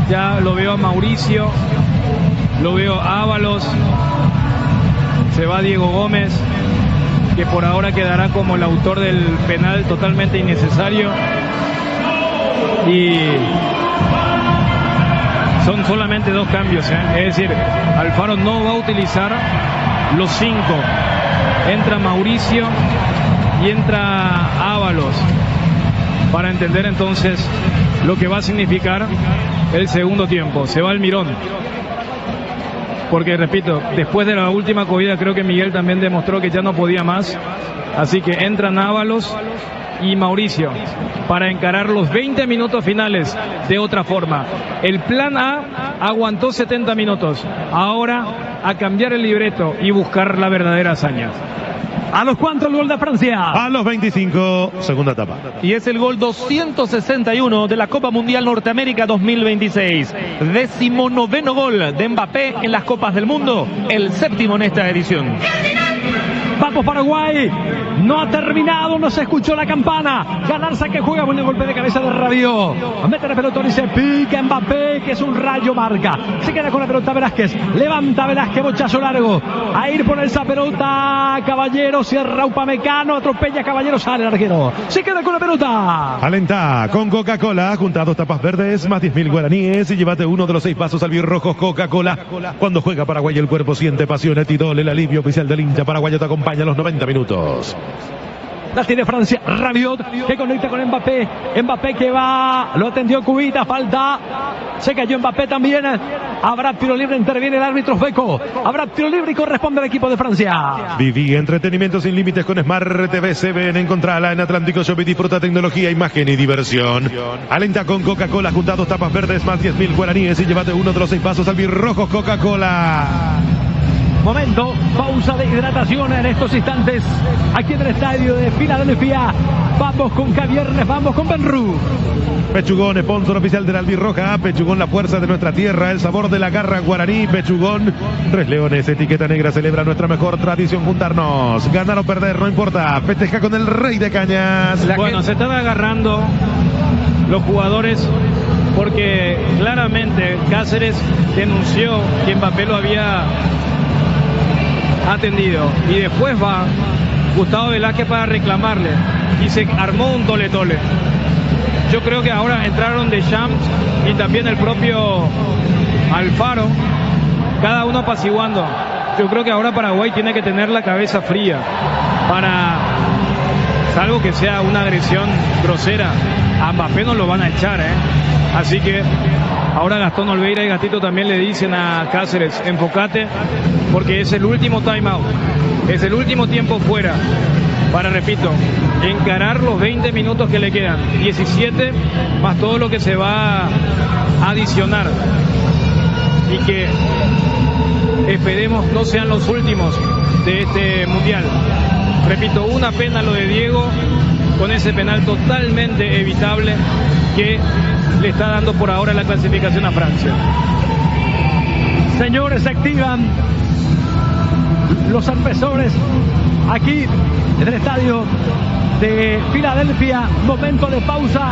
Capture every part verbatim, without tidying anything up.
Ya lo veo a Mauricio, lo veo a Ábalos, se va Diego Gómez, que por ahora quedará como el autor del penal totalmente innecesario. Y son solamente dos cambios, ¿eh? Es decir, Alfaro no va a utilizar los cinco. Entra Mauricio y entra Ábalos, para entender entonces lo que va a significar el segundo tiempo. Se va Almirón, porque repito, después de la última corrida creo que Miguel también demostró que ya no podía más. Así que entran Ábalos y Mauricio para encarar los veinte minutos finales de otra forma. El plan A aguantó setenta minutos. Ahora a cambiar el libreto y buscar la verdadera hazaña. ¿A los cuántos el gol de Francia? A los veinticinco, segunda etapa. Y es el gol doscientos sesenta y uno de la Copa Mundial Norteamérica dos mil veintiséis. Décimo noveno gol de Mbappé en las Copas del Mundo, el séptimo en esta edición. Vamos Paraguay, no ha terminado, no se escuchó la campana. Galarza que juega, buen golpe de cabeza de Rabiot. Mete la pelota y se pica Mbappé, que es un rayo marca. Se queda con la pelota Velázquez, levanta Velázquez, bochazo largo. A ir por esa pelota Caballero, cierra Upamecano, atropella Caballero, sale el arquero. Se queda con la pelota. Alentá con Coca-Cola, junta dos tapas verdes, más diez mil guaraníes y llévate uno de los seis vasos albirrojos Coca-Cola. Cuando juega Paraguay el cuerpo siente pasión, Etidol, el alivio oficial del hincha paraguayo te acompaña a los noventa minutos. La tiene Francia, Rabiot, que conecta con Mbappé. Mbappé que va, lo atendió Cubita, falta. Se cayó Mbappé también. Habrá tiro libre, interviene el árbitro Feco. Habrá tiro libre y corresponde al equipo de Francia. Viví entretenimiento sin límites con Smart T V. Se ven, encontrala en Atlántico Shop y disfruta tecnología, imagen y diversión. Alenta con Coca-Cola, junta dos tapas verdes, más diez mil guaraníes y llévate uno de los seis vasos albirrojos Coca-Cola. Momento, pausa de hidratación en estos instantes aquí en el estadio de Filadelfia. Vamos con Caviernes, vamos con Benru. Pechugón, sponsor oficial de la albirroja. Pechugón, la fuerza de nuestra tierra, el sabor de la garra guaraní. Pechugón, Tres Leones, etiqueta negra, celebra nuestra mejor tradición, juntarnos. Ganar o perder, no importa. Festeja con el rey de cañas. La bueno, gente... se están agarrando los jugadores porque claramente Cáceres denunció que Mbappé lo había atendido y después va Gustavo Velázquez para reclamarle y se armó un tole tole. Yo creo que ahora entraron Deschamps y también el propio Alfaro, cada uno apaciguando. Yo creo que ahora Paraguay tiene que tener la cabeza fría para, salvo que sea una agresión grosera, a Mbappé no lo van a echar, ¿eh? Así que ahora Gastón Olveira y Gatito también le dicen a Cáceres, enfócate, porque es el último timeout, es el último tiempo fuera, para, repito, encarar los veinte minutos que le quedan, diecisiete más todo lo que se va a adicionar, y que esperemos no sean los últimos de este mundial. Repito, una pena lo de Diego, con ese penal totalmente evitable que le está dando por ahora la clasificación a Francia. Señores, se activan los cerveceros aquí en el estadio de Filadelfia. Momento de pausa.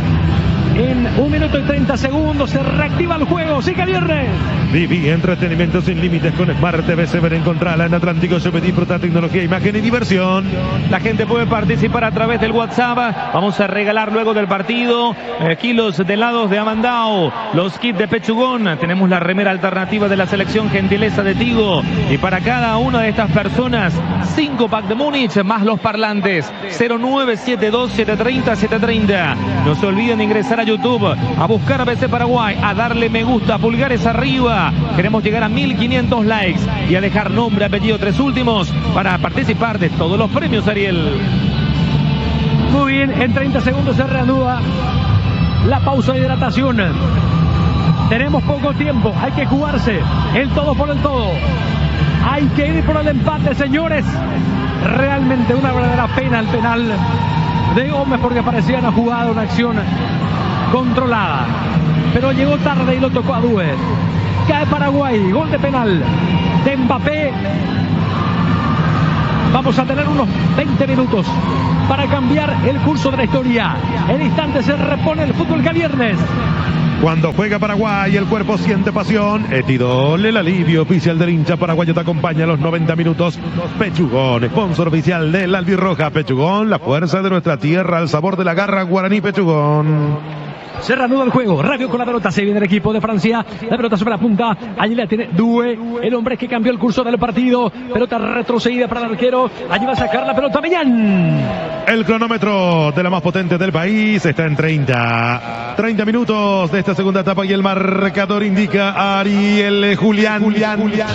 En un minuto y treinta segundos se reactiva el juego. ¡Sigue viernes! Viví entretenimiento sin límites con Smart T V. Se ven, encontrala en Atlántico Shop y disfruta tecnología, imagen y diversión. La gente puede participar a través del WhatsApp. Vamos a regalar luego del partido eh, kilos de helados de Amandao, los kits de Pechugón. Tenemos la remera alternativa de la selección, gentileza de Tigo. Y para cada una de estas personas, cinco pack de Múnich más los parlantes. cero nueve siete dos siete tres cero siete tres cero. No se olviden de ingresar a YouTube, a buscar a B C Paraguay, a darle me gusta, pulgares arriba. Queremos llegar a mil quinientos likes y a dejar nombre, apellido, tres últimos para participar de todos los premios, Ariel. Muy bien, en treinta segundos se reanuda la pausa de hidratación. Tenemos poco tiempo, hay que jugarse el todo por el todo. Hay que ir por el empate, señores. Realmente una verdadera pena el penal de Gómez, porque parecía una jugada, una acción controlada, pero llegó tarde y lo tocó a Dúez. Cae Paraguay, gol de penal de Mbappé. Vamos a tener unos veinte minutos para cambiar el curso de la historia. En instantes se repone el fútbol que viernes. Cuando juega Paraguay, el cuerpo siente pasión. Etidol, el alivio oficial del hincha paraguayo, te acompaña a los noventa minutos. Pechugón, sponsor oficial del Albirroja. Pechugón, la fuerza de nuestra tierra, el sabor de la garra guaraní. Pechugón. Se reanuda el juego. Rabio con la pelota. Se viene el equipo de Francia. La pelota sobre la punta. Allí la tiene Due, el hombre que cambió el curso del partido. Pelota retrocedida para el arquero. Allí va a sacar la pelota Millán. El cronómetro de la más potente del país está en treinta. treinta minutos de esta segunda etapa y el marcador indica Ariel Julián. Julián. Julián.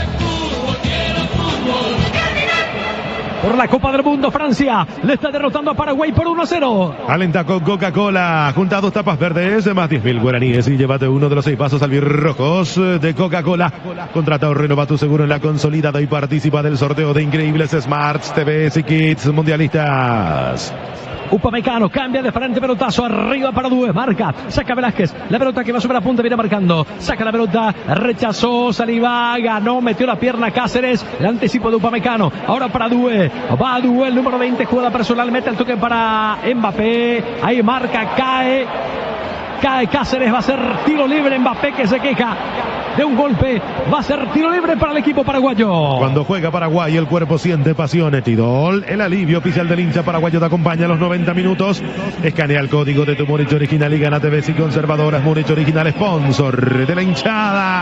Por la Copa del Mundo, Francia le está derrotando a Paraguay por uno a cero. Alenta con Coca-Cola, junta a dos tapas verdes, más diez mil guaraníes y llévate uno de los seis vasos albirrojos de Coca-Cola. Contrata o renova tu seguro en la consolidada y participa del sorteo de increíbles Smarts, T Vs y kits mundialistas. Upamecano cambia de frente, pelotazo arriba para Due, marca, saca Velázquez, la pelota que va sobre la punta, viene marcando, saca la pelota, rechazó, Saliba, ganó, metió la pierna Cáceres, el anticipo de Upamecano, ahora para Due, va Due, el número veinte, jugada personal, mete el toque para Mbappé, ahí marca, cae, cae Cáceres, va a ser tiro libre, Mbappé que se queja de un golpe, va a ser tiro libre para el equipo paraguayo. Cuando juega Paraguay, el cuerpo siente pasión. Etidol, el alivio oficial del hincha paraguayo, te acompaña a los noventa minutos. Escanea el código de tu Múnich original y gana T Vs y conservadoras Múnich original, sponsor de la hinchada.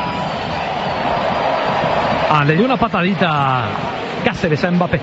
Ah, le dio una patadita Cáceres a Mbappé.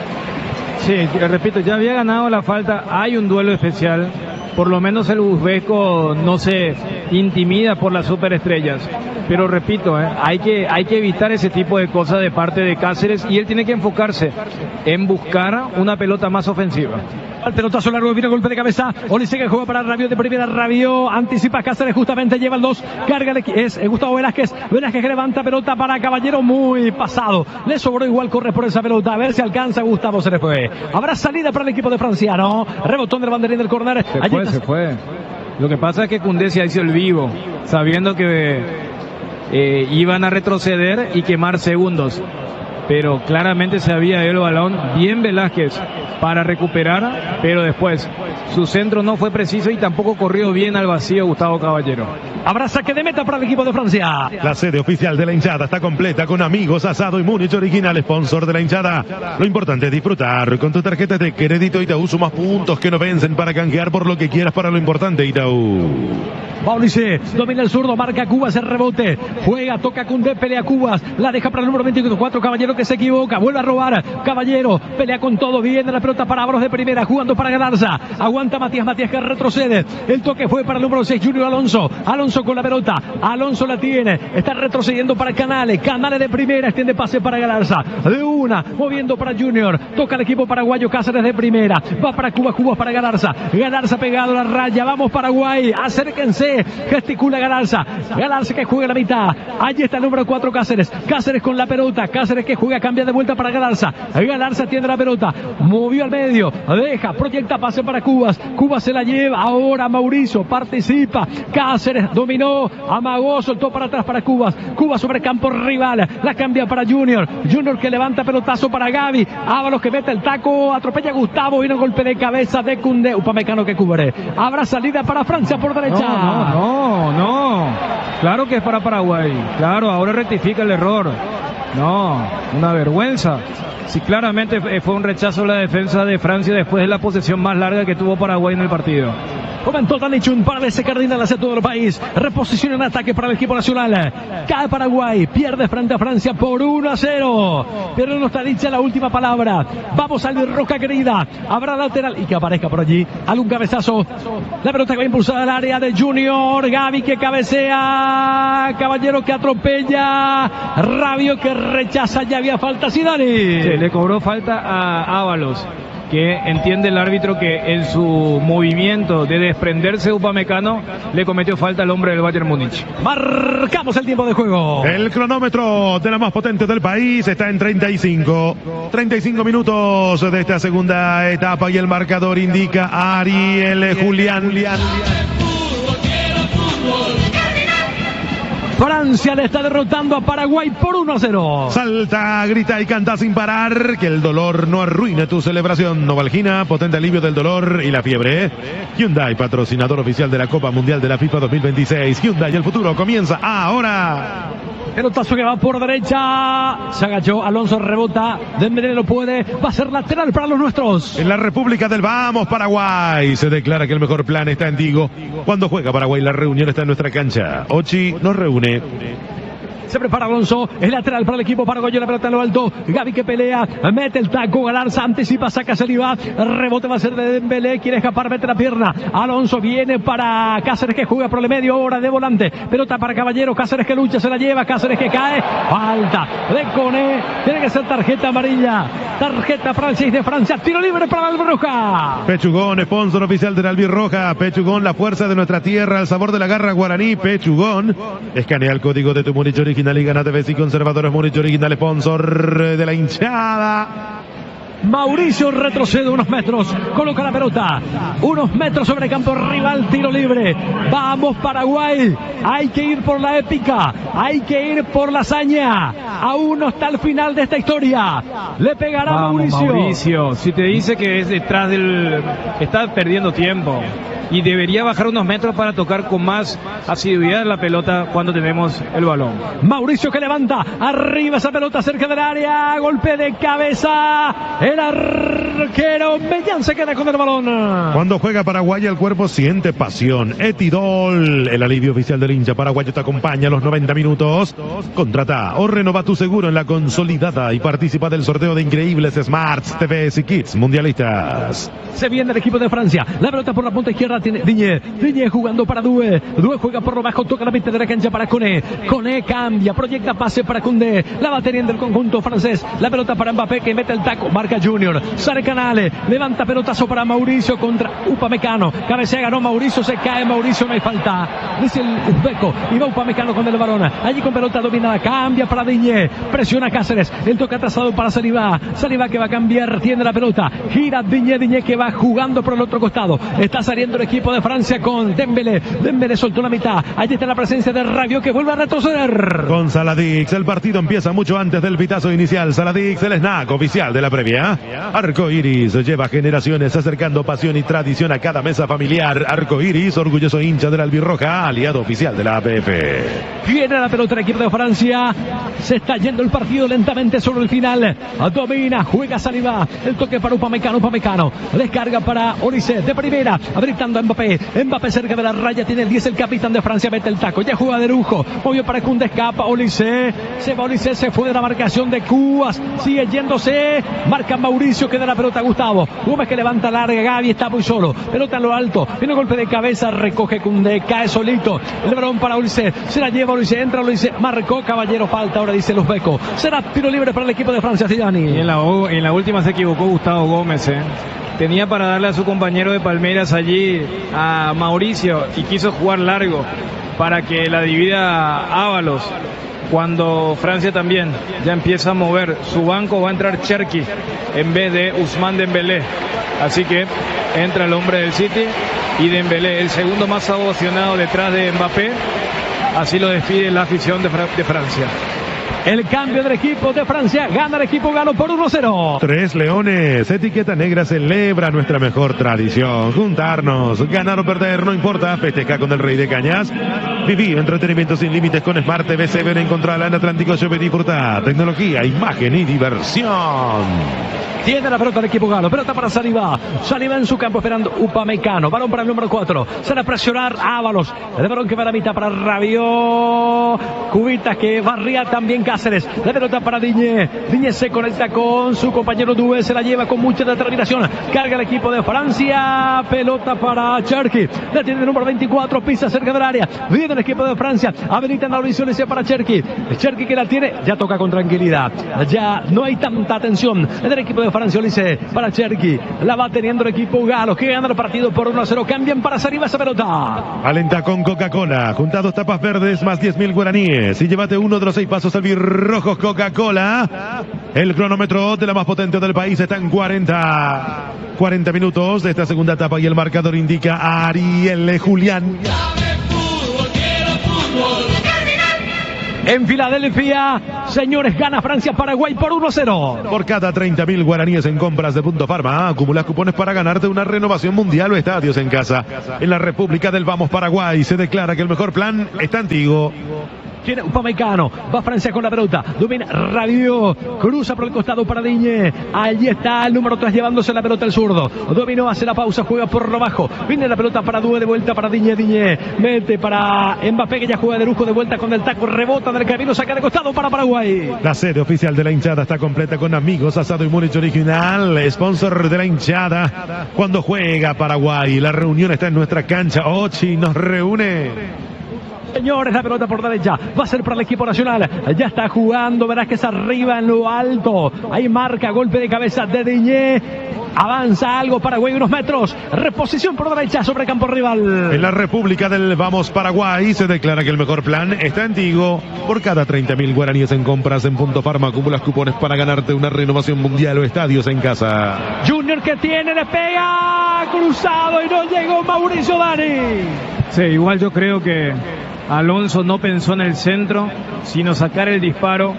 Sí, repito, ya había ganado la falta. Hay un duelo especial. Por lo menos el uzbeco no se intimida por las superestrellas. Pero repito, eh, hay que hay que evitar ese tipo de cosas de parte de Cáceres y él tiene que enfocarse en buscar una pelota más ofensiva. Al pelotazo largo, viene golpe de cabeza. Olise que juega para Rabio de primera. Rabio anticipa Cáceres, justamente lleva el dos. Carga de, es eh, Gustavo Velázquez. Velázquez que levanta pelota para Caballero, muy pasado. Le sobró, igual corre por esa pelota. A ver si alcanza. Gustavo se le fue. Habrá salida para el equipo de Francia, ¿no? Rebotón del banderín del córner. Se fue, se fue. Lo que pasa es que Koundé se hizo el vivo, sabiendo que eh, iban a retroceder y quemar segundos. Pero claramente se había ido el balón. Bien Velázquez para recuperar, pero después su centro no fue preciso y tampoco corrió bien al vacío Gustavo Caballero. Habrá saque de meta para el equipo de Francia. La sede oficial de la hinchada está completa con amigos, asado y Múnich original, sponsor de la hinchada. Lo importante es disfrutar con tu tarjeta de crédito Itaú, sumas puntos que no vencen para canjear por lo que quieras para lo importante, Itaú. Paulice, domina el zurdo, marca Cubas, el rebote, juega, toca Koundé, pelea Cubas, la deja para el número veinticuatro, Caballero que se equivoca, vuelve a robar, Caballero, pelea con todo, viene la pelota para Ábalos de primera, jugando para Galarza, aguanta Matías, Matías que retrocede, el toque fue para el número seis, Junior Alonso, Alonso con la pelota, Alonso la tiene, está retrocediendo para Canales, Canales de primera, extiende pase para Galarza, de una, moviendo para Junior, toca el equipo paraguayo, Cáceres de primera, va para Cuba, Cuba para Galarza, Galarza pegado a la raya, vamos Paraguay, acérquense, gesticula Galarza, Galarza que juega la mitad, allí está el número cuatro Cáceres, Cáceres con la pelota, Cáceres que juega, cambia de vuelta para Galarza, Galarza tiene la pelota, movió al medio, deja, proyecta pase para Cubas, Cubas se la lleva, ahora Mauricio participa, Cáceres dominó, amagó, soltó para atrás para Cubas, Cubas sobre campo rival, la cambia para Junior, Junior que levanta pelotazo para Gaby, Ábalos que mete el taco, atropella a Gustavo, viene un golpe de cabeza de Koundé, Upamecano que cubre, habrá salida para Francia por derecha. No, no, no, no, claro que es para Paraguay, claro, ahora rectifica el error. No, una vergüenza. Sí, claramente fue un rechazo a la defensa de Francia después de la posesión más larga que tuvo Paraguay en el partido. Comentó Danichun para ese cardinal hacia todo el país. Reposición en ataque para el equipo nacional. Cae Paraguay, pierde frente a Francia por uno a cero. Pero no está dicha la última palabra. Vamos al Roca querida. Habrá lateral y que aparezca por allí algún cabezazo. La pelota que va impulsada al área de Junior. Gaby que cabecea. Caballero que atropella. Rabio que rechaza. Ya había falta. Zidane. Sí, le cobró falta a Ábalos, que entiende el árbitro que en su movimiento de desprenderse de Upamecano le cometió falta al hombre del Bayern Múnich. Marcamos el tiempo de juego. El cronómetro de la más potente del país está en treinta y cinco. treinta y cinco minutos de esta segunda etapa y el marcador indica Ariel Julián. Francia Francia le está derrotando a Paraguay por uno a cero. Salta, grita y canta sin parar. Que el dolor no arruine tu celebración. Novalgina, potente alivio del dolor y la fiebre. Hyundai, patrocinador oficial de la Copa Mundial de la FIFA dos mil veintiséis. Hyundai, el futuro comienza ahora. Pelotazo que va por derecha. Se agachó. Alonso rebota. Dembélé lo puede. Va a ser lateral para los nuestros. En la República del Vamos, Paraguay. Se declara que el mejor plan está en Tigo. Cuando juega Paraguay, la reunión está en nuestra cancha. Ochi nos reúne. Se prepara Alonso, es lateral para el equipo paraguayo, la pelota en lo alto, Gavi que pelea, mete el taco, Galarza anticipa, saca Saliba, rebote va a ser de Dembélé, quiere escapar, mete la pierna, Alonso viene para Cáceres que juega por el medio, hora de volante, pelota para Caballero, Cáceres que lucha, se la lleva, Cáceres que cae, falta de Koné, tiene que ser tarjeta amarilla, tarjeta para el seis de Francia, tiro libre para la Albirroja. Pechugón, sponsor oficial de la Albirroja, Pechugón, la fuerza de nuestra tierra, el sabor de la garra guaraní, Pechugón, escanea el código de tu Múnich original y gana T V y Conservadores Múnich original, sponsor de la hinchada. Mauricio retrocede unos metros, coloca la pelota, unos metros sobre el campo rival, tiro libre. Vamos Paraguay, hay que ir por la épica, hay que ir por la hazaña. Aún no está el final de esta historia. Le pegará Vamos, Mauricio. Mauricio, si te dice que es detrás del... está perdiendo tiempo. Y debería bajar unos metros para tocar con más asiduidad la pelota cuando tenemos el balón. Mauricio que levanta, arriba esa pelota cerca del área, golpe de cabeza, el arquero Mellán se queda con el balón. Cuando juega Paraguay el cuerpo siente pasión. Etidol, el alivio oficial del hincha paraguayo, te acompaña a los noventa minutos. Contrata o renova tu seguro en la consolidada y participa del sorteo de increíbles Smarts, T Vs y Kits mundialistas. Se viene el equipo de Francia, la pelota por la punta izquierda tiene Diñé, Diñé jugando para Due, Due juega por lo bajo, toca la mitad de la cancha para Koné, Koné cambia, proyecta pase para Koundé, la va teniendo el conjunto francés, la pelota para Mbappé que mete el taco, marca Junior, sale Canale, levanta pelotazo para Mauricio contra Upamecano, cabecea, ganó Mauricio, se cae Mauricio, no hay falta, dice el uzbeco, y va Upamecano con el balón, allí con pelota dominada, cambia para Diñé, presiona Cáceres, el toque atrasado para Saliba, Saliba que va a cambiar, tiene la pelota, gira Diñé, Diñé que va jugando por el otro costado, está saliendo el equipo de Francia con Dembélé, Dembélé soltó la mitad, allí está la presencia de Rabiot que vuelve a retroceder. Con Saladix, el partido empieza mucho antes del pitazo inicial. Saladix, el snack oficial de la previa. Arco Iris lleva generaciones acercando pasión y tradición a cada mesa familiar. Arco Iris, orgulloso hincha de la Albirroja, aliado oficial de la A P F. Viene la pelota el equipo de Francia, se está yendo el partido lentamente sobre el final, domina, juega Saliba, el toque para Upamecano, Upamecano, descarga para Olise, de primera, habilitando a Mbappé, Mbappé cerca de la raya, tiene el diez el capitán de Francia, mete el taco, ya juega de lujo, movió para Koundé, escapa, Olise, se va Olise, se fue de la marcación de Cubas, sigue yéndose, marca Mauricio, queda la pelota Gustavo, Gómez que levanta larga, Gavi está muy solo, pelota en lo alto, viene un golpe de cabeza, recoge Koundé, cae solito, el balón para Olise, se la lleva Olise, entra Olise, marcó Caballero, falta, ahora dice los becos, será tiro libre para el equipo de Francia, Zidane. Y en la, en la última se equivocó Gustavo Gómez, eh. Tenía para darle a su compañero de Palmeiras allí, a Mauricio, y quiso jugar largo para que la divida Ábalos. Cuando Francia también ya empieza a mover su banco, va a entrar Cherki en vez de Ousmane Dembélé. Así que entra el hombre del City y Dembélé, el segundo más ovacionado detrás de Mbappé. Así lo despide la afición de, Fra- de Francia. El cambio del equipo de Francia, gana el equipo galo por uno cero. Tres leones, etiqueta negra celebra nuestra mejor tradición. Juntarnos, ganar o perder, no importa, festeja con el Rey de Cañas. Viví entretenimiento sin límites con Smart T V C, ven a encontrarla en Atlántico Shopping y disfruta tecnología, imagen y diversión. Tiene la pelota el equipo galo, pelota para Saliba, Saliba en su campo esperando Upamecano, balón para el número cuatro, se va a presionar Ábalos, el balón que va a la mitad para Rabiot, Cubitas que barría también Cáceres, la pelota para Diñé, Diñé se conecta con su compañero Due, se la lleva con mucha determinación, carga el equipo de Francia, pelota para Cherki, la tiene el número veinticuatro, pisa cerca del área, viene el equipo de Francia, habilitan la visión para Cherki, Cherki que la tiene, ya toca con tranquilidad, ya no hay tanta atención en el equipo de Francia, Olise para Cherki, la va teniendo el equipo galo, que gana el partido por uno a cero, cambian para Saliba esa pelota. Alenta con Coca-Cola, junta dos tapas verdes más diez mil guaraníes y llévate uno de los seis pasos albirrojos Coca-Cola. El cronómetro de la más potente del país está en cuarenta. cuarenta minutos de esta segunda etapa y el marcador indica a Ariel Julián. en Filadelfia. Señores, gana Francia-Paraguay por uno a cero. Por cada treinta mil guaraníes en compras de Punto Farma, acumulas cupones para ganarte una renovación mundial o estadios en casa. En la República del Vamos Paraguay se declara que el mejor plan está en Tigo. Tiene Upamecano, va Francia con la pelota, domina Rabiot, cruza por el costado para Digne, allí está el número tres llevándose la pelota el zurdo, dominó, hace la pausa, juega por lo bajo, viene la pelota para Due, de vuelta para Digne, Digne, mete para Mbappé que ya juega de lujo, de vuelta con el taco, rebota del camino, saca de costado para Paraguay. La sede oficial de la hinchada está completa con amigos, asado y Múnich original, sponsor de la hinchada, cuando juega Paraguay, la reunión está en nuestra cancha, Ochi nos reúne. Señores, la pelota por derecha va a ser para el equipo nacional. Ya está jugando Velázquez arriba en lo alto. Ahí marca golpe de cabeza de Digne. Avanza algo Paraguay unos metros. Reposición por derecha sobre campo rival. En la República del Vamos Paraguay se declara que el mejor plan está en Tigo. Por cada treinta mil guaraníes en compras en Punto Farma acumulas cupones para ganarte una renovación mundial o estadios en casa. Junior que tiene, le pega cruzado y no llegó Mauricio Dani. Sí, igual yo creo que Alonso no pensó en el centro, sino sacar el disparo.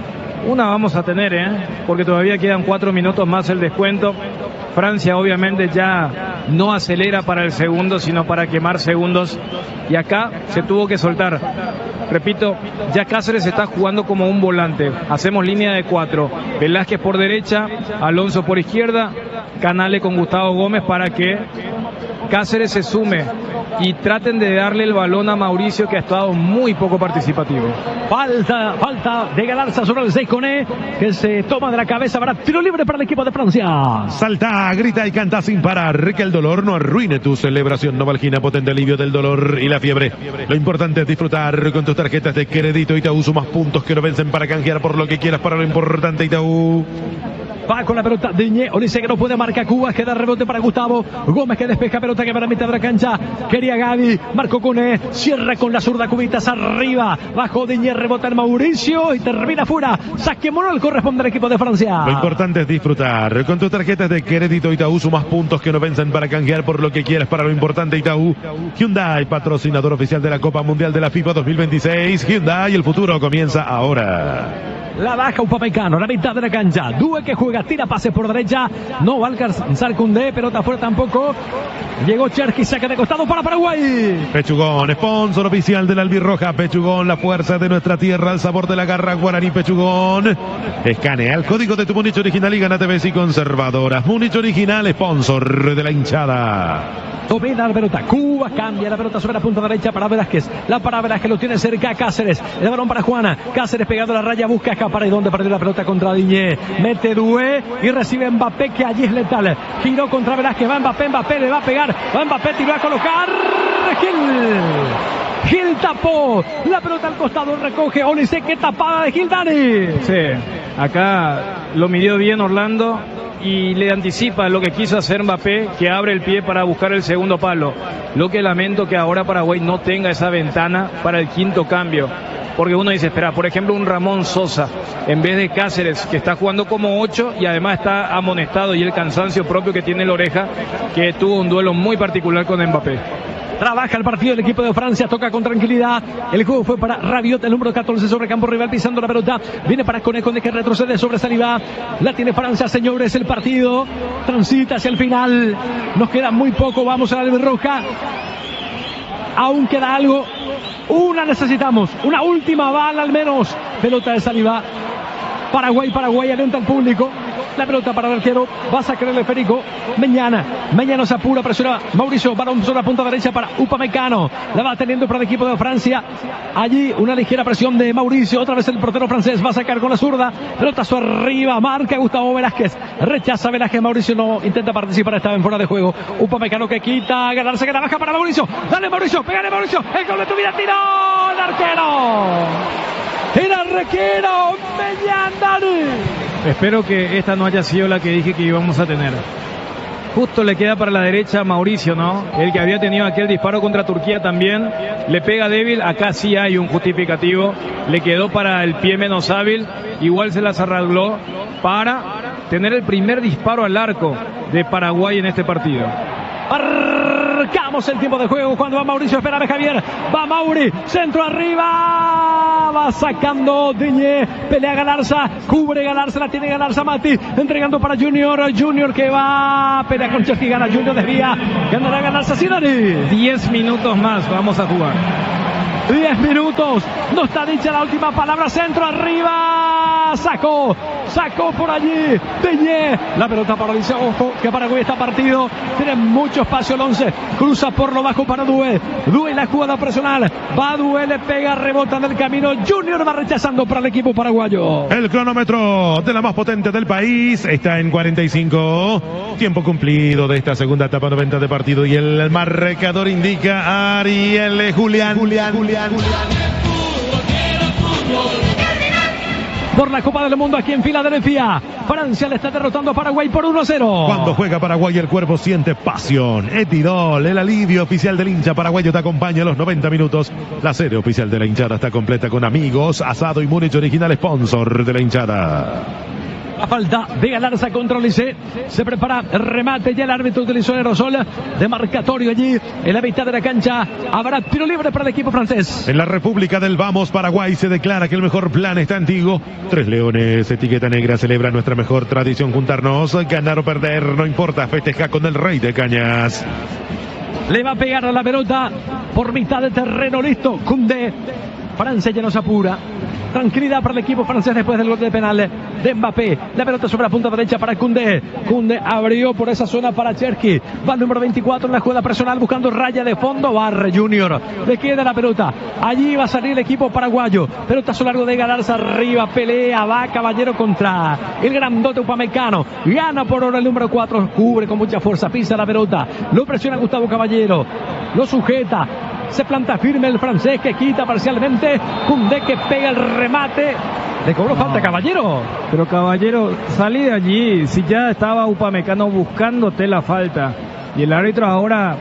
Una vamos a tener, ¿eh? Porque todavía quedan cuatro minutos más el descuento. Francia obviamente ya no acelera para el segundo, sino para quemar segundos. Y acá se tuvo que soltar. Repito, ya Cáceres está jugando como un volante. Hacemos línea de cuatro. Velázquez por derecha, Alonso por izquierda, Canale con Gustavo Gómez para que Cáceres se sume y traten de darle el balón a Mauricio, que ha estado muy poco participativo. Falta, falta de Galarza sobre el seis Coné, que se toma de la cabeza para tiro libre para el equipo de Francia. Salta, grita y canta sin parar, que el dolor no arruine tu celebración. Novalgina, potente alivio del dolor y la fiebre. Lo importante es disfrutar con tus tarjetas de crédito Itaú, sumas puntos que no vencen para canjear por lo que quieras para lo importante Itaú. Va con la pelota Digne, Olise que no puede marcar Cuba, queda rebote para Gustavo Gómez que despeja pelota que va a la mitad de la cancha, quería Gaby, marcó Cone, cierra con la zurda Cubitas arriba, bajo Digne, rebota el Mauricio y termina fuera, saque moral corresponde al equipo de Francia. Lo importante es disfrutar con tus tarjetas de crédito Itaú, sumas puntos que no vencen para canjear por lo que quieras para lo importante Itaú. Hyundai, patrocinador oficial de la Copa Mundial de la FIFA dos mil veintiséis, Hyundai, el futuro comienza ahora. La baja Upamecano, la mitad de la cancha. Due que juega, tira pases por derecha. No va a alcanzar Koundé, pelota fuera tampoco. Llegó Cherky, saca de costado para Paraguay. Pechugón, sponsor oficial de la albirroja. Pechugón, la fuerza de nuestra tierra, el sabor de la garra guaraní. Pechugón. Escanea el código de tu Múnich original y gánate B C conservadoras. Múnich original, sponsor de la hinchada. Domina la pelota, Cuba cambia la pelota sobre la punta derecha para Velázquez, la para Velázquez, lo tiene cerca Cáceres, el balón para Juana, Cáceres pegado a la raya, busca escapar y donde perdió la pelota contra Digne, mete Due y recibe Mbappé que allí es letal, giró contra Velázquez, va Mbappé, Mbappé le va a pegar, va Mbappé, tiró a colocar, Gil, Gil tapó, la pelota al costado, recoge Olise, que tapada de Gil Dani. Sí, acá lo midió bien Orlando y le anticipa lo que quiso hacer Mbappé, que abre el pie para buscar el segundo palo. Lo que lamento que ahora Paraguay no tenga esa ventana para el quinto cambio, porque uno dice, espera, por ejemplo un Ramón Sosa en vez de Cáceres, que está jugando como ocho y además está amonestado, y el cansancio propio que tiene la oreja, que tuvo un duelo muy particular con Mbappé. Trabaja el partido del equipo de Francia, toca con tranquilidad. El juego fue para Rabiot, el número catorce sobre campo rival, pisando la pelota. Viene para Cone, Cone que retrocede sobre Saliba. La tiene Francia, señores, el partido transita hacia el final. Nos queda muy poco, vamos a la albirroja. Aún queda algo. Una necesitamos, una última bala al menos. Pelota de Saliba. Paraguay, Paraguay, alenta al público. La pelota para el arquero, va a sacar el esférico. Mañana, mañana se apura, presiona Mauricio, balón sobre la punta derecha para Upamecano. La va teniendo para el equipo de Francia. Allí una ligera presión de Mauricio, otra vez el portero francés va a sacar con la zurda. Pelotazo arriba, marca Gustavo Velázquez. Rechaza Velázquez, Mauricio no intenta participar, estaba en fuera de juego. Upamecano que quita, ganarse que la baja para Mauricio. Dale Mauricio, pégale Mauricio, el gol de tu vida, tiró el arquero. El arquero, Mellán. Espero que esta no haya sido la que dije que íbamos a tener. Justo le queda para la derecha a Mauricio, ¿no? El que había tenido aquel disparo contra Turquía también. Le pega débil, acá sí hay un justificativo. Le quedó para el pie menos hábil. Igual se las arregló para tener el primer disparo al arco de Paraguay en este partido. Marcamos el tiempo de juego cuando va Mauricio, espérame Javier, va Mauri, centro arriba, va sacando Diñé, pelea Galarza, cubre Galarza, la tiene Galarza Mati, entregando para Junior, Junior que va, pelea con Cherky, gana Junior, desvía, ganará Galarza Sinari. diez minutos más vamos a jugar. diez minutos, no está dicha la última palabra, centro arriba, sacó, sacó por allí, Diñé, la pelota para Dice, ojo, que Paraguay está partido, tiene mucho espacio el once, cruza por lo bajo para Dué, Dué la jugada personal, va Dué, le pega, rebota en el camino, Junior va rechazando para el equipo paraguayo. El cronómetro de la más potente del país está en cuarenta y cinco, tiempo cumplido de esta segunda etapa noventa de partido y el marcador indica a Ariel Julián, Julián, Julián. Por la Copa del Mundo aquí en Filadelfia, Francia le está derrotando a Paraguay por uno a cero. Cuando juega Paraguay el cuerpo siente pasión. Etidol, el alivio oficial del hincha paraguayo, te acompaña a los noventa minutos. La sede oficial de la hinchada está completa con amigos, asado y Múnich, original sponsor de la hinchada. A falta de Galarza contra Olise, se prepara el remate, ya el árbitro utilizó el aerosol de marcatorio allí en la mitad de la cancha. Habrá tiro libre para el equipo francés. En la República del Vamos, Paraguay, se declara que el mejor plan está antiguo. Tres Leones, etiqueta negra, celebra nuestra mejor tradición, juntarnos, ganar o perder, no importa, festeja con el Rey de Cañas. Le va a pegar a la pelota por mitad de terreno, listo, Koundé. Francia ya no se apura. Tranquilidad para el equipo francés después del gol de penal de Mbappé. La pelota sobre la punta derecha para Koundé. Koundé abrió por esa zona para Cherky. Va el número veinticuatro en la jugada personal buscando raya de fondo. Barre Junior. Le queda la pelota. Allí va a salir el equipo paraguayo. Pelotazo largo de Galarza arriba. Pelea. Va Caballero contra el grandote Upamecano. Gana por ahora el número cuatro. Cubre con mucha fuerza. Pisa la pelota. Lo presiona Gustavo Caballero. Lo sujeta. Se planta firme el francés que quita parcialmente. Koundé que pega el remate. Le cobró falta Caballero. Pero Caballero, salí de allí. Si ya estaba Upamecano buscándote la falta. Y el árbitro ahora,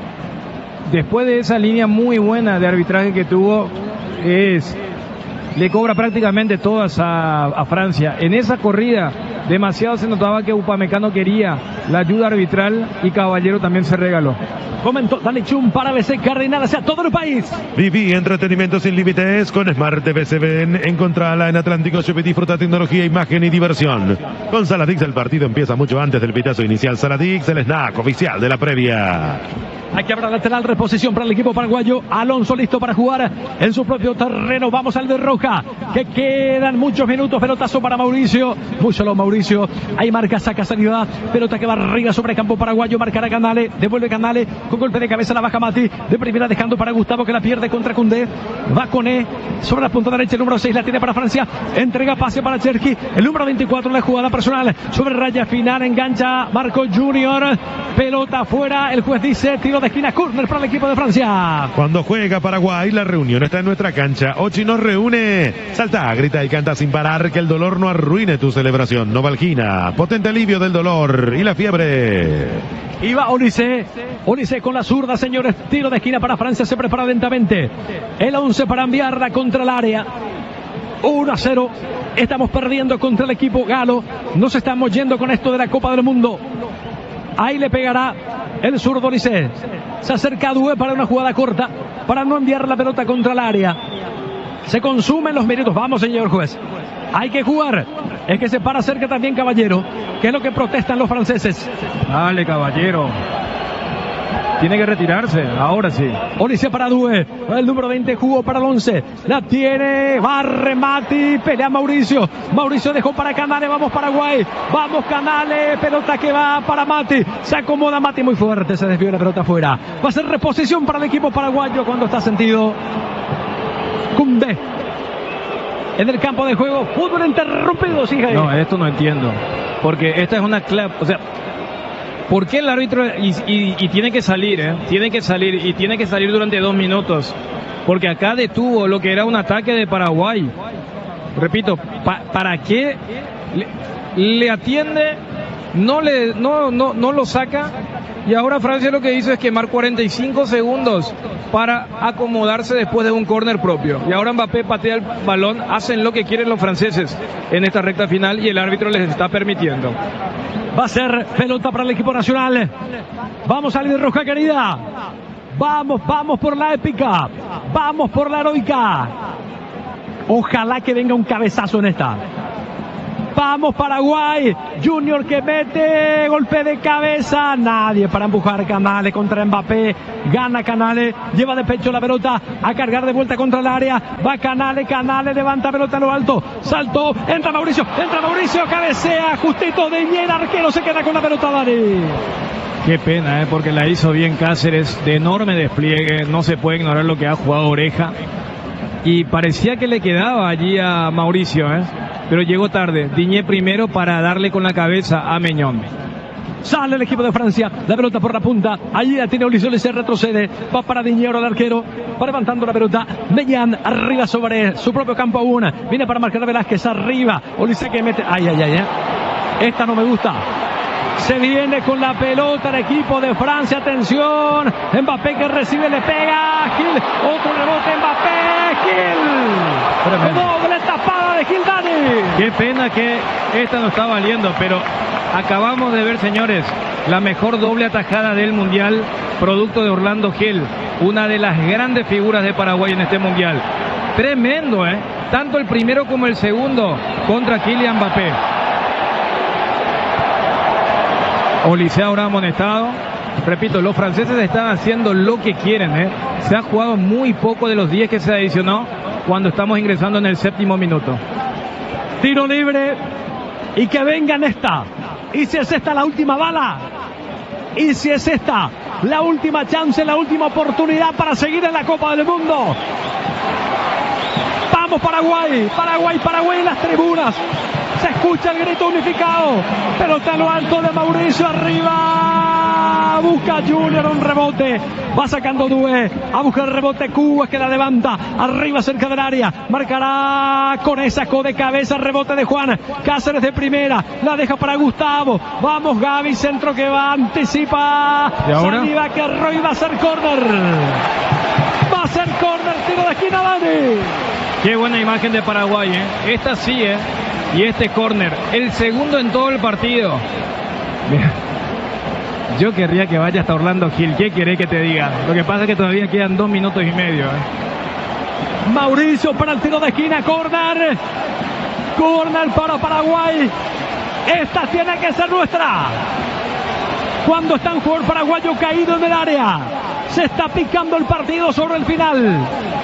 después de esa línea muy buena de arbitraje que tuvo, es le cobra prácticamente todas a, a Francia. En esa corrida demasiado se notaba que Upamecano quería la ayuda arbitral y Caballero también se regaló. Comentó Dani Chum para B C Cardinal hacia todo el país. Viví entretenimiento sin límites con Smart T V se ven. Encontrala en Atlántico Shop y disfruta tecnología, imagen y diversión. Con Saladix el partido empieza mucho antes del pitazo inicial. Saladix, el snack oficial de la previa. Hay que abrir lateral, reposición para el equipo paraguayo. Alonso listo para jugar en su propio terreno. Vamos al de Roja, que quedan muchos minutos. Pelotazo para Mauricio. Muy solo Mauricio. Ahí marca, saca, salida. Pelota que va arriba sobre el campo paraguayo. Marcará Canales. Devuelve Canales. Con golpe de cabeza la baja Mati. De primera dejando para Gustavo que la pierde contra Koundé. Va Koné. Sobre la punta derecha el número seis la tiene para Francia. Entrega pase para Cherky. El número veinticuatro en la jugada personal. Sobre raya final. Engancha Marco Junior. Pelota afuera. El juez dice tiro de esquina, córner para el equipo de Francia. Cuando juega Paraguay, la reunión está en nuestra cancha. Ochi nos reúne. Salta, grita y canta sin parar, que el dolor no arruine tu celebración. Novalgina, potente alivio del dolor y la fiebre. Y va Olise. Olise con la zurda, señores. Tiro de esquina para Francia. Se prepara lentamente. El once para enviarla contra el área. uno a cero. Estamos perdiendo contra el equipo galo. Nos estamos yendo con esto de la Copa del Mundo. Ahí le pegará el zurdo Olise. Se acerca a Dué para una jugada corta, para no enviar la pelota contra el área. Se consumen los minutos. Vamos, señor juez. Hay que jugar. Es que se para cerca también Caballero, que es lo que protestan los franceses. Dale, Caballero. Tiene que retirarse, ahora sí. Olise para Dué. El número veinte jugó para el once. La tiene. Barre Mati. Pelea Mauricio. Mauricio dejó para Canales. Vamos Paraguay. Vamos Canales. Pelota que va para Mati. Se acomoda Mati muy fuerte. Se desvió la pelota afuera. Va a ser reposición para el equipo paraguayo cuando está sentido. Koundé. En el campo de juego. Fútbol interrumpido, sí, No, esto no entiendo. Porque esta es una clave. O sea, ¿por qué el árbitro y, y, y tiene que salir, eh? Tiene que salir y tiene que salir durante dos minutos? Porque acá detuvo lo que era un ataque de Paraguay. Repito, pa, ¿para qué le, le atiende? No le, no, no, no lo saca. Y ahora Francia lo que hizo es quemar cuarenta y cinco segundos para acomodarse después de un córner propio. Y ahora Mbappé patea el balón, hacen lo que quieren los franceses en esta recta final y el árbitro les está permitiendo. Va a ser pelota para el equipo nacional. Vamos a salir de roja, querida. Vamos, vamos por la épica. Vamos por la heroica. Ojalá que venga un cabezazo en esta. Vamos Paraguay, Junior que mete, golpe de cabeza, nadie para empujar. Canales contra Mbappé, gana Canales, lleva de pecho la pelota, a cargar de vuelta contra el área, va Canales, Canales levanta pelota a lo alto, saltó, entra Mauricio, entra Mauricio, cabecea, justito de Diñé, arquero se queda con la pelota, Dani. Qué pena, ¿eh? Porque la hizo bien Cáceres, de enorme despliegue, no se puede ignorar lo que ha jugado Oreja. Y parecía que le quedaba allí a Mauricio, ¿eh? Pero llegó tarde. Diñé primero para darle con la cabeza a Meñón. Sale el equipo de Francia, la pelota por la punta, allí la tiene Ulises, se retrocede, va para Diñé, ahora el arquero, va levantando la pelota, Meñán arriba sobre su propio campo aún, viene para marcar a Velázquez arriba, Ulises que mete, ay, ay, ay, ay, esta no me gusta. Se viene con la pelota el equipo de Francia, atención, Mbappé que recibe, le pega, Gil, otro rebote, Mbappé, Gil, doble tapada de Gil, Dani. Qué pena que esta no está valiendo, pero acabamos de ver, señores, la mejor doble atajada del Mundial, producto de Orlando Gil, una de las grandes figuras de Paraguay en este Mundial. Tremendo, ¿eh? Tanto el primero como el segundo contra Kylian Mbappé. Olise ahora amonestado. Repito, los franceses están haciendo lo que quieren, ¿eh? Se ha jugado muy poco de los diez que se adicionó cuando estamos ingresando en el séptimo minuto. Tiro libre y que vengan esta. Y si es esta la última bala. Y si es esta la última chance, la última oportunidad para seguir en la Copa del Mundo. Vamos Paraguay, Paraguay, Paraguay en las tribunas. Se escucha el grito unificado. Pelota a lo alto de Mauricio arriba. Busca Junior un rebote. Va sacando Doué. A buscar el rebote Cuba que la levanta. Arriba cerca del área. Marcará con esa de cabeza. Rebote de Juan. Cáceres de primera. La deja para Gustavo. Vamos Gaby. Centro que va. Anticipa. ¿Y ahora? Saliva que Roy va a ser córner. Va a ser córner. Tiro de esquina, Dani. Qué buena imagen de Paraguay, ¿eh? Esta sí, ¿eh? Y este córner, el segundo en todo el partido. Mira, yo querría que vaya hasta Orlando Gil. ¿Qué querés que te diga? Lo que pasa es que todavía quedan dos minutos y medio, ¿eh? Mauricio para el tiro de esquina, córner. Córner para Paraguay. Esta tiene que ser nuestra. Cuando está un jugador paraguayo caído en el área. Se está picando el partido sobre el final.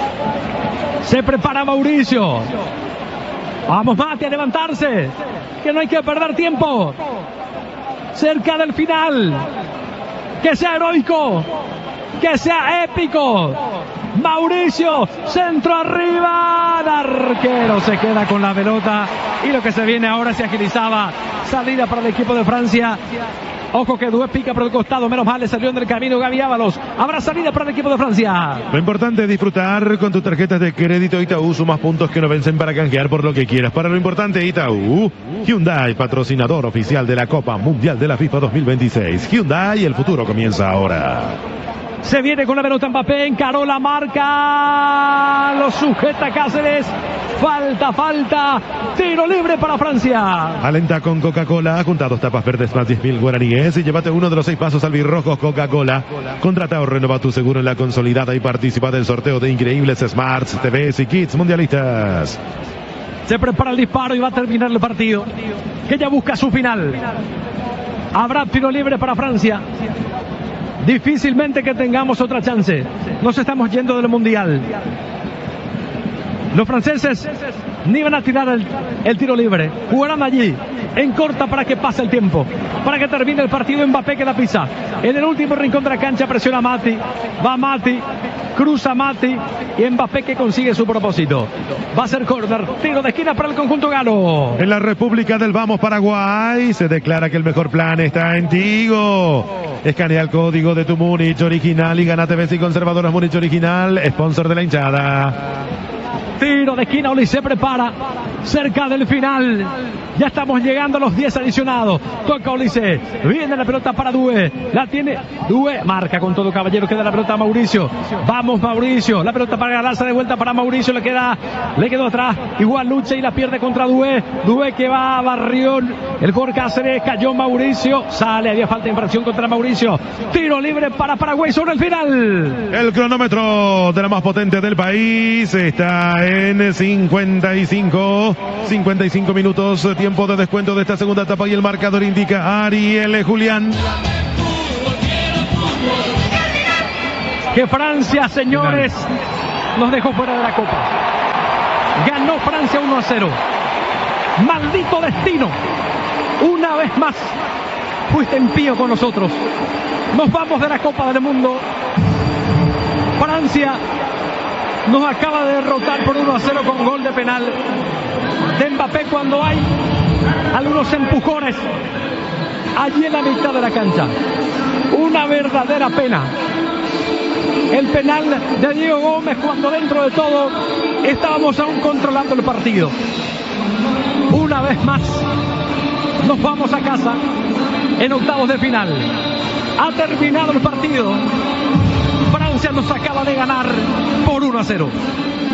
Se prepara Mauricio. Vamos Mati a levantarse. Que no hay que perder tiempo. Cerca del final. Que sea heroico. Que sea épico. Mauricio. Centro arriba. El arquero se queda con la pelota. Y lo que se viene ahora se agilizaba. Salida para el equipo de Francia. Ojo que Doué pica por el costado, menos mal le salió en el camino Gaby Ábalos. Habrá salida para el equipo de Francia. Lo importante es disfrutar con tus tarjetas de crédito Itaú, sumas puntos que no vencen para canjear por lo que quieras. Para lo importante, Itaú, Hyundai, patrocinador oficial de la Copa Mundial de la FIFA dos mil veintiséis. Hyundai, el futuro comienza ahora. Se viene con la pelota Mbappé, encaró la marca, lo sujeta Cáceres. Falta, falta, tiro libre para Francia. Alenta con Coca-Cola, junta dos tapas verdes más diez mil guaraníes y llévate uno de los seis pasos albirrojos Coca-Cola. Contrata o renova tu seguro en la consolidada y participa del sorteo de increíbles Smarts, T Vs y kits mundialistas. Se prepara el disparo y va a terminar el partido, que ya busca su final. Habrá tiro libre para Francia. Difícilmente que tengamos otra chance. Nos estamos yendo del Mundial. Los franceses ni van a tirar el, el tiro libre. Jugarán allí, en corta para que pase el tiempo. Para que termine el partido. Mbappé que la pisa. En el último rincón de la cancha presiona Mati. Va Mati. Cruza Mati. Y Mbappé que consigue su propósito. Va a ser córner. Tiro de esquina para el conjunto galo. En la República del Vamos Paraguay se declara que el mejor plan está en Tigo. Escanea el código de tu Múnich original y gana T Vs y conservadoras Múnich original. Sponsor de la hinchada. Tiro de esquina, Oli se prepara, cerca del final. Ya estamos llegando a los diez adicionados. Toca Olise, viene la pelota para Doué. La tiene Doué, marca con todo Caballero, queda la pelota a Mauricio. Vamos Mauricio, la pelota para ganarse de vuelta para Mauricio, le queda, le quedó atrás. Igual lucha y la pierde contra Doué. Doué que va a Barrión. El gol Cáceres, cayó Mauricio. Sale, había falta de infracción contra Mauricio. Tiro libre para Paraguay sobre el final. El cronómetro de la más potente del país está en cincuenta y cinco, cincuenta y cinco minutos, tiempo de descuento de esta segunda etapa y el marcador indica Ariel Julián. Que Francia, señores, nos dejó fuera de la Copa. Ganó Francia uno a cero. Maldito destino. Una vez más fuiste impío con nosotros. Nos vamos de la Copa del Mundo. Francia nos acaba de derrotar por uno a cero con gol de penal de Mbappé cuando hay algunos empujones allí en la mitad de la cancha. Una verdadera pena. El penal de Diego Gómez cuando dentro de todo estábamos aún controlando el partido. Una vez más nos vamos a casa en octavos de final. Ha terminado el partido. Francia nos acaba de ganar por uno a cero.